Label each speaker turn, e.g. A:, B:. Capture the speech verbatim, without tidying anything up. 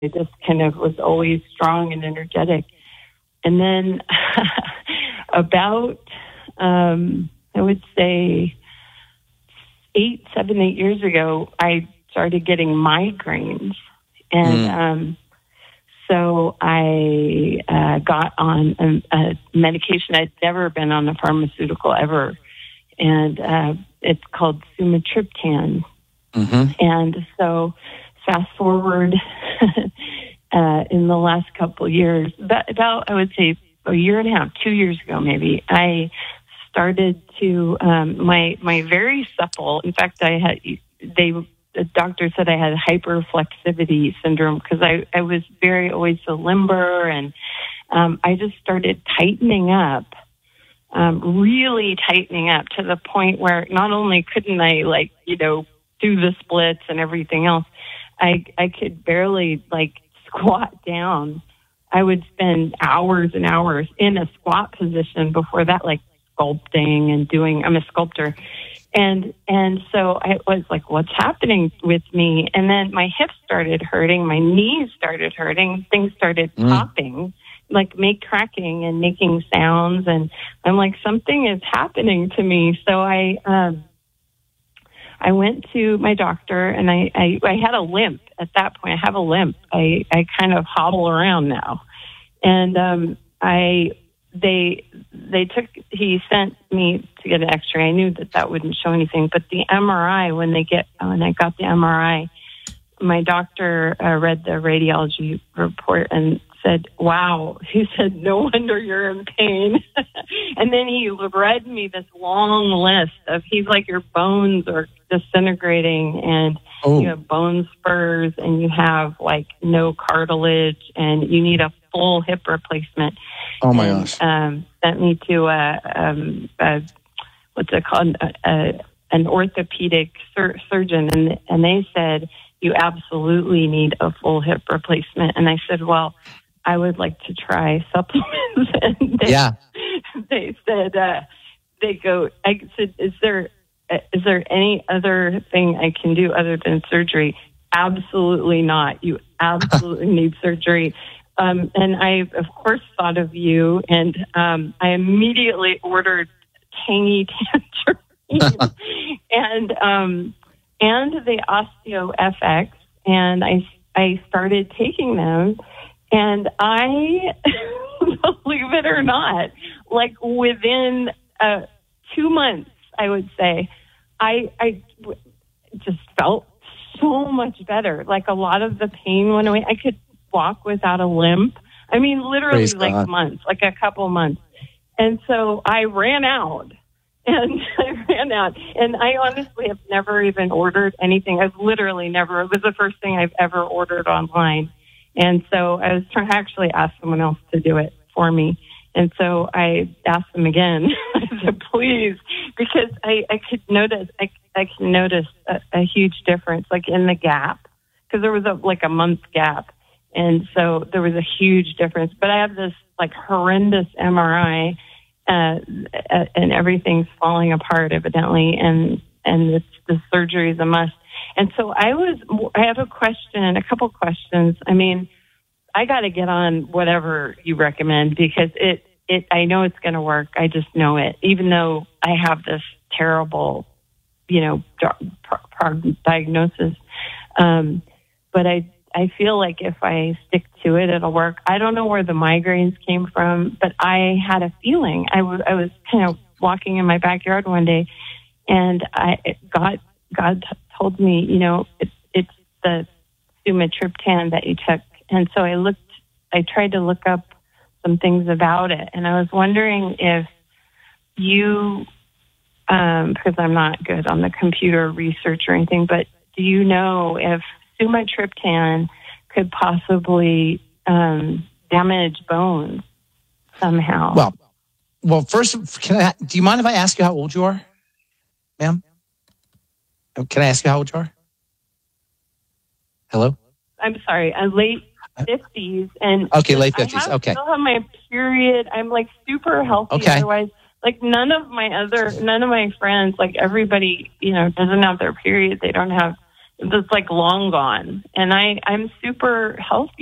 A: I just kind of was always strong and energetic. And then about, um, I would say, eight, seven, eight years ago, I started getting migraines. And
B: Mm.
A: um, so I uh, got on a, a medication. I'd never been on a pharmaceutical ever. And uh, it's called sumatriptan.
B: Mm-hmm.
A: And so fast forward uh, in the last couple of years, about, about, I would say, a year and a half, two years ago maybe, I started to, um, my my very supple, in fact, I had, they, the doctor said I had hyperflexivity syndrome because I, I was very, always so limber, and um, I just started tightening up, um, really tightening up to the point where not only couldn't I, like, you know, do the splits and everything else, I I could barely, like, squat down. I would spend hours and hours in a squat position before that, like sculpting and doing, I'm a sculptor. And, and so I was like, what's happening with me? And then my hips started hurting. My knees started hurting. Things started
B: Mm.
A: popping, like make cracking and making sounds. And I'm like, something is happening to me. So I, um, I went to my doctor, and I, I, I had a limp at that point. I have a limp. I, I kind of hobble around now. And um, I they they took he sent me to get an X-ray. I knew that that wouldn't show anything, but the M R I, when they get when I got the M R I, my doctor uh, read the radiology report and said, wow, he said, no wonder you're in pain. And then he read me this long list of, he's like, your bones are disintegrating, and
B: Oh.
A: you have bone spurs, and you have like no cartilage, and you need a full hip replacement.
B: Oh my
A: and,
B: gosh.
A: Um, sent me to a, um, a what's it called, a, a, an orthopedic sur- surgeon, and and they said, you absolutely need a full hip replacement. And I said, well, I would like to try supplements. And they,
B: Yeah.
A: they said, uh, they go, I said, is there, is there any other thing I can do other than surgery? Absolutely not. You absolutely need surgery. Um, and I, of course, thought of you, and um, I immediately ordered Tangy Tangerine and um, and the Osteo F X, and I I started taking them, and I, believe it or not, like within uh, two months, I would say, I I just felt so much better. Like a lot of the pain went away. I could walk without a limp. I mean, literally
B: Praise
A: like
B: God.
A: months, like a couple months. And so I ran out and I ran out. And I honestly have never even ordered anything. I've literally never, it was the first thing I've ever ordered online. And so I was trying to actually ask someone else to do it for me. And so I asked them again. I said, please, because I, I could notice, I, I can notice a, a huge difference, like in the gap, because there was a, like a month gap. And so there was a huge difference. But I have this like horrendous M R I, uh, and everything's falling apart evidently. And, and it's, the surgery is a must. And so I was, I have a question, a couple questions. I mean, I got to get on whatever you recommend, because it, it, I know it's going to work. I just know it, even though I have this terrible, you know, diagnosis. Um, but I, I feel like if I stick to it, it'll work. I don't know where the migraines came from, but I had a feeling. I was, I was kind of walking in my backyard one day, and I, God, God told me, you know, it's, it's the sumatriptan that you took. And so I looked, I tried to look up some things about it. And I was wondering if you, um, because I'm not good on the computer research or anything, but do you know if sumatriptan could possibly um, damage bones somehow?
B: Well, well, first, can I, do you mind if I ask you how old you are, ma'am? Can I ask you how old you are? Hello?
A: I'm sorry, I'm late fifties. And
B: okay, late fifties.
A: I have,
B: okay.
A: still have my period. I'm like super healthy.
B: Okay.
A: Otherwise, like none of my other, none of my friends, like everybody, you know, doesn't have their period. They don't have that's like long gone. And I, I'm super healthy.